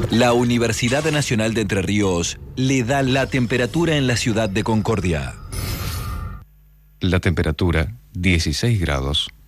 La Universidad Nacional de Entre Ríos le da la temperatura en la ciudad de Concordia. La temperatura, 16 grados.